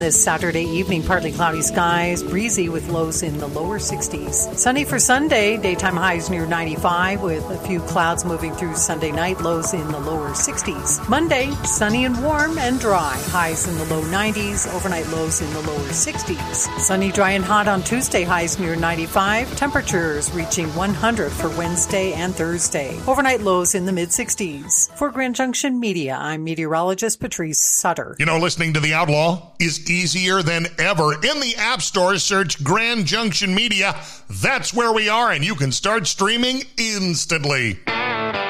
This Saturday evening, partly cloudy skies, breezy with lows in the lower 60s. Sunny for Sunday, daytime highs near 95 with a few clouds moving through Sunday night, lows in the lower 60s. Monday, sunny and warm and dry, highs in the low 90s, overnight lows in the lower 60s. Sunny, dry and hot on Tuesday, highs near 95, temperatures reaching 100 for Wednesday and Thursday. Overnight lows in the mid-60s. For Grand Junction Media, I'm meteorologist Patrice Sutter. You know, listening to The Outlaw is easier than ever. In the App Store, search Grand Junction Media. That's where we are, and you can start streaming instantly.